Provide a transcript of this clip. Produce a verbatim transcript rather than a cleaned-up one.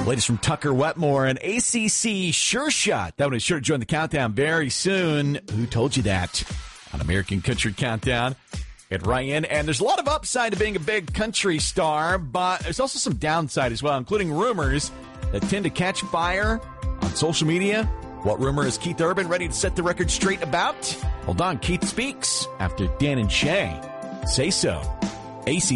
Latest from Tucker Wetmore, an A C C sure shot. That one is sure to join the countdown very soon. Who told you that? On American Country Countdown. Get Ryan. And there's a lot of upside to being a big country star, but there's also some downside as well, including rumors that tend to catch fire on social media. What rumor is Keith Urban ready to set the record straight about? Hold on, Keith speaks after Dan and Shay say so. A C C